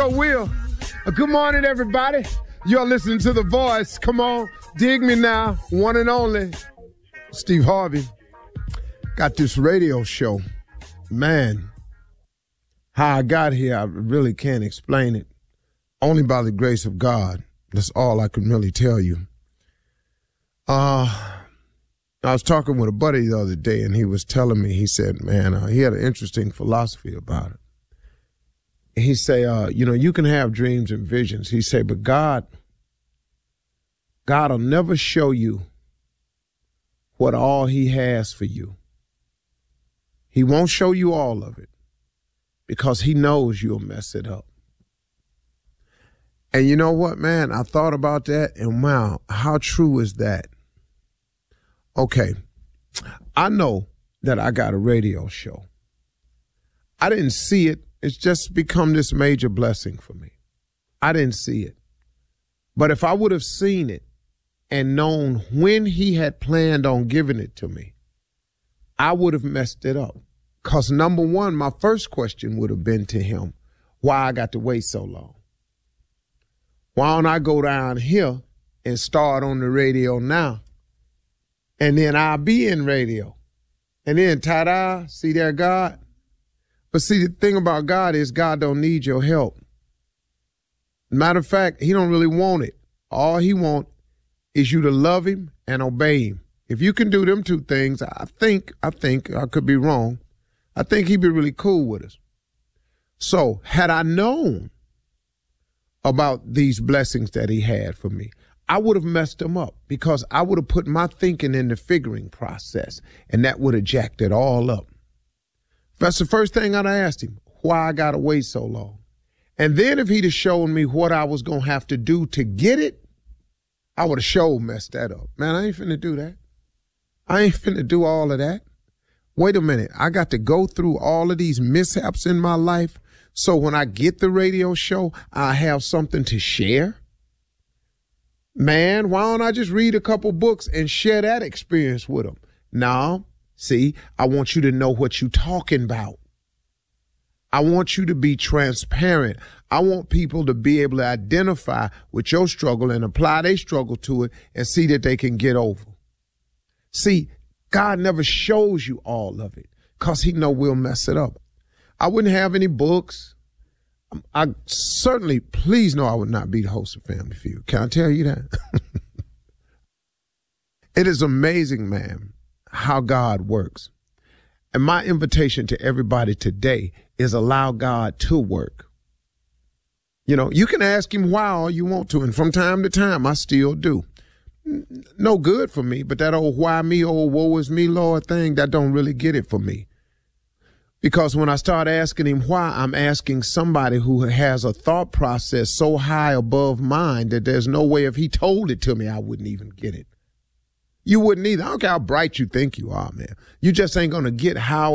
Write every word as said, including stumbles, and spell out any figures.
sure will. Uh, good morning, everybody. You're listening to The Voice. Come on, dig me now. One and only Steve Harvey. Got this radio show. Man, how I got here, I really can't explain it. Only by the grace of God. That's all I can really tell you. Uh, I was talking with a buddy the other day, and he was telling me, he said, man, uh, he had an interesting philosophy about it. He say, uh, you know, you can have dreams and visions. He say, but God, God will never show you what all he has for you. He won't show you all of it because he knows you'll mess it up. And you know what, man? I thought about that, and wow, how true is that? Okay, I know that I got a radio show. I didn't see it. It's just become this major blessing for me. I didn't see it. But if I would have seen it and known when he had planned on giving it to me, I would have messed it up. Because number one, my first question would have been to him, why I got to wait so long? Why don't I go down here and start on the radio now? And then I'll be in radio. And then, ta-da, see there, God? But see, the thing about God is God don't need your help. Matter of fact, he don't really want it. All he want is you to love him and obey him. If you can do them two things, I think, I think, I could be wrong, I think he'd be really cool with us. So had I known about these blessings that he had for me, I would have messed them up because I would have put my thinking in the figuring process, and that would have jacked it all up. That's the first thing I'd asked him, why I got to wait so long. And then if he'd have shown me what I was going to have to do to get it, I would have sure messed that up. Man, I ain't finna do that. I ain't finna do all of that. Wait a minute. I got to go through all of these mishaps in my life so when I get the radio show, I have something to share. Man, why don't I just read a couple books and share that experience with them? No. See, I want you to know what you're talking about. I want you to be transparent. I want people to be able to identify with your struggle and apply their struggle to it and see that they can get over. See, God never shows you all of it because he know we'll mess it up. I wouldn't have any books. I certainly, please know I would not be the host of Family Feud. Can I tell you that? It is amazing, man, how God works. And my invitation to everybody today is allow God to work. You know, you can ask him why all you want to, and from time to time, I still do. No good for me, but that old why me, old woe is me, Lord thing, that don't really get it for me. Because when I start asking him why, I'm asking somebody who has a thought process so high above mine that there's no way if he told it to me, I wouldn't even get it. You wouldn't either. I don't care how bright you think you are, man. You just ain't going to get how